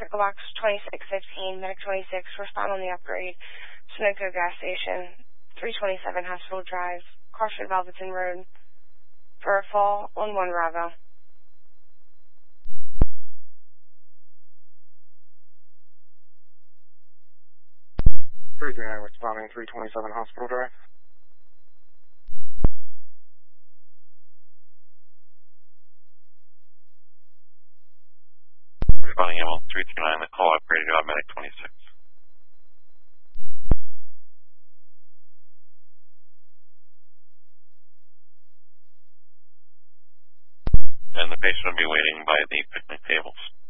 Echo Box 2615, Medic 26, respond on the upgrade. Sunoco gas station, 327 Hospital Drive, Carson Velveton Road, for a fall on 1 Bravo. 339 responding 327 Hospital Drive. Responding ambulance 329, the call upgraded to Medic 26. And the patient will be waiting by the picnic tables.